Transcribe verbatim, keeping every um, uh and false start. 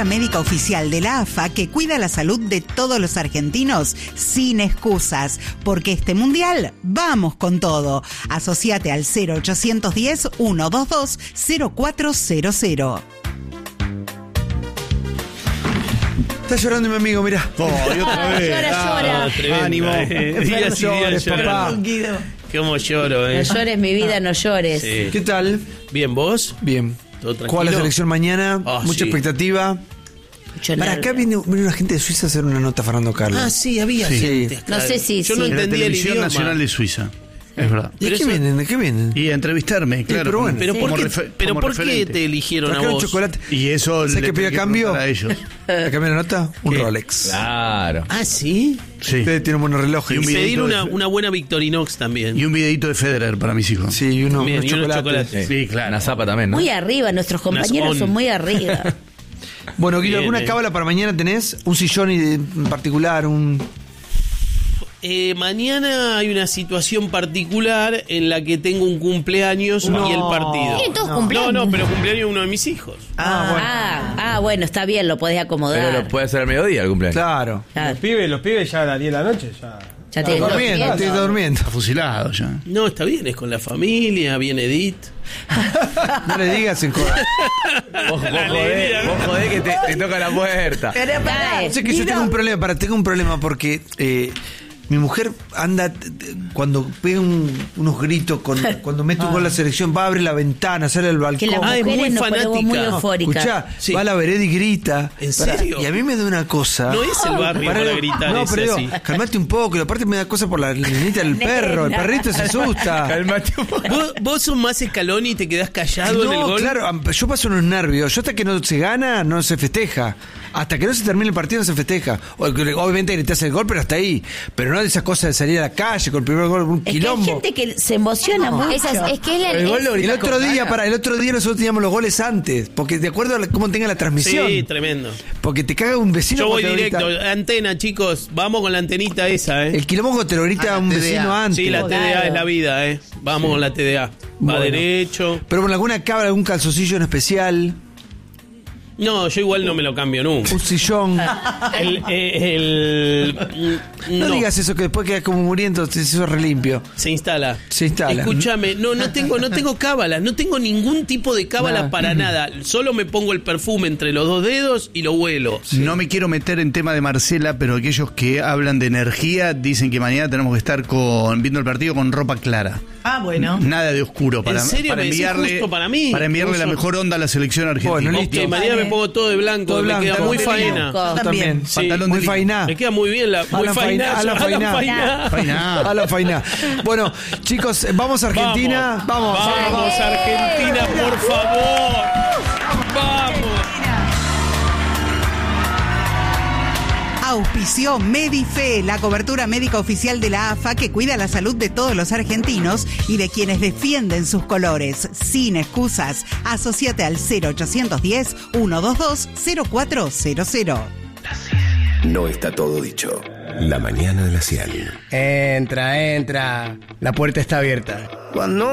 Médica oficial de la A F A que cuida la salud de todos los argentinos sin excusas, porque este mundial vamos con todo. Asociate al cero ochocientos diez, ciento veintidós, cero cuatro cero cero. Está llorando mi amigo, mirá. Oh, y otra vez. Llora, llora. Ah, tremendo, Ánimo. eh. Días y No llores, días llorando. papá. Cómo lloro, eh. No llores mi vida, no llores. Sí. ¿Qué tal? Bien, ¿vos? Bien. ¿Todo tranquilo? ¿Cuál es la selección mañana? Ah, Mucha sí. expectativa. Mucho Para nervio. acá viene, viene una gente de Suiza a hacer una nota a Fernando Carlos. Ah, sí, había Sí. gente. No claro. sé si- Yo no sí. En la entendía el televisión idioma. nacional de Suiza. Es verdad. ¿Y pero a qué eso- vienen? ¿De qué vienen? Y a entrevistarme, claro. pero bueno. Pero, como ¿por qué, refe- pero como ¿por qué referente. te eligieron a Trajeron vos? chocolate. Y eso ¿Sabes le qué pidió a tengo que cambio? preguntar a ellos. ¿A cambio la nota? Un ¿Qué? Rolex. Claro. Ah, ¿sí? Sí. Ustedes tienen buenos relojes. Y un Pedir videíto una, de- una buena Victorinox también. Y un videito de Federer para mis hijos. Sí, y uno, Bien, unos y unos chocolates. chocolates. Sí, claro. Una zapa también, ¿no? Muy arriba, nuestros Unas compañeros on. son muy arriba. Bueno, Guido, Bien, ¿alguna eh. cábala para mañana tenés? ¿Un sillón y de- en particular? un Eh, mañana hay una situación particular en la que tengo un cumpleaños No. y el partido. Tienen todos no, cumpleaños. no, pero cumpleaños de uno de mis hijos. Ah, bueno. Ah, ah, bueno, está bien, lo podés acomodar. Pero lo puede hacer al mediodía el cumpleaños. Claro. Claro. Los pibes, los pibes ya a las diez de la noche ya. Ya te Durmiendo, estoy durmiendo. Está fusilado ya. No, está bien, es con la familia, viene Edith. No le digas en joda. Vos, vos jodés, vos jodés que te, te toca la puerta. Pero pará, Sé que yo tengo un problema, para tengo un problema porque eh, mi mujer anda t- t- cuando pega un- unos gritos con, cuando mete un gol a la selección, va a abrir la ventana, sale al balcón. que las Ah, es muy mujeres nos ponemos muy fanática. eufóricas. Escuchá, Sí. va a la vereda y grita. ¿En Pará, serio? Y a mí me da una cosa. No es el barrio Pará, para digo, gritar no, ese pero así. digo, calmate un poco. Y aparte me da cosa por la niñita del perro. El perrito se asusta. Calmate un poco. ¿Vos, vos sos más Scaloni y te quedás callado en el No, gol? claro, am- yo paso unos nervios. Yo hasta que no se gana, no se festeja. Hasta que no se termine el partido, no se festeja. O- que- Obviamente gritas el gol, pero hasta ahí. Pero no de esas cosas de salir a la calle con el primer gol, un Es que hay quilombo. gente que se emociona mucho. Esas- es que es la- El gol lo El gritás otro con día, ganas. para el otro día nosotros teníamos los goles antes, porque de acuerdo a la- cómo tenga la transmisión. Sí, tremendo. Porque te caga un vecino. Yo voy cuando te directo, grita. antena, chicos. Vamos con la antenita esa, ¿eh? El quilombo te lo grita Ah, un la T D A. vecino antes. Sí, la T D A es la vida, ¿eh? Vamos con la T D A. Va Bueno. derecho. Pero con alguna cabra, algún calzoncillo en especial, No, yo igual no me lo cambio nunca. un sillón. El, eh, el- No, no, digas eso que después queda como muriendo, se hizo re limpio. se instala. Se instala. Escúchame, no, no tengo, no tengo cábalas, no tengo ningún tipo de cábala Nada. para nada. Solo me pongo el perfume entre los dos dedos y lo huelo. No me quiero meter en tema de Marcela, pero aquellos que hablan de energía dicen que mañana tenemos que estar con viendo el partido con ropa clara. Ah, bueno. Nada de oscuro para, ¿En serio para me decís enviarle justo para mí? para enviarle Vos la sos- mejor onda a la selección argentina. Bueno, Ok, listo. mañana me pongo todo de blanco, Todo me blanco, queda muy pantalón de faena. lino. Yo también. Sí. Pantalón Muy de fainá. Me queda muy bien la muy Alan faina. Fainá, Alan Fainá. Fainá. Fainá. A la faina. Bueno, chicos, vamos a Argentina. Vamos. Vamos, Argentina, por favor. Vamos. Auspició Medife, la cobertura médica oficial de la A F A que cuida la salud de todos los argentinos y de quienes defienden sus colores. Sin excusas, asociate al cero ochocientos diez, ciento veintidós, cero cuatro cero cero. No está todo dicho. La mañana de la Ciel. Entra, entra. La puerta está abierta. Cuando